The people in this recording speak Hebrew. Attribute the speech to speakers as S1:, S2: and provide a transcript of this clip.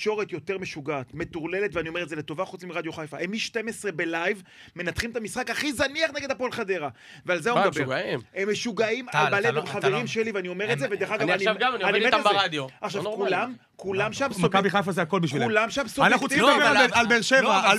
S1: תקשורת יותר משוגעת, מטורללת, ואני אומר את זה לטובה חוץ מרדיו חיפה. הם מ-12 בלייב, מנתחים את המשחק הכי זניח נגד הפועל חדרה. ועל זה הוא מדבר. הם משוגעים על בלב חברים שלי, ואני אומר את זה, ודרך אגב,
S2: אני עכשיו גם, אני עובד איתם ברדיו.
S1: עכשיו, כולם שם
S3: מכבי חיפה זה הכל בשבילם.
S1: כולם שם
S3: אנחנו צריכים לדבר על באר שבע,